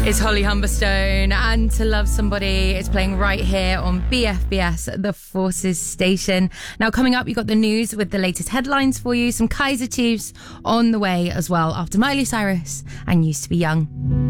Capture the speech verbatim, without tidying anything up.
It's Holly Humberstone and To Love Somebody. It's playing right here on B F B S, the Forces station. Now, coming up, you got the news with the latest headlines for you. Some Kaiser Chiefs on the way as well after Miley Cyrus and Used to Be Young.